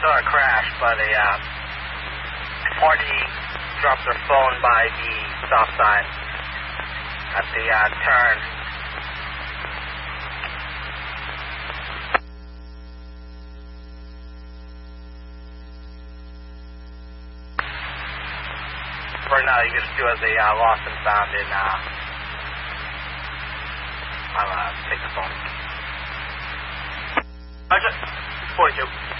saw a crash, but a party dropped their phone by the stop sign at the turn. For now, you can just do as a lost and found in, I'll take the phone. Roger, 42.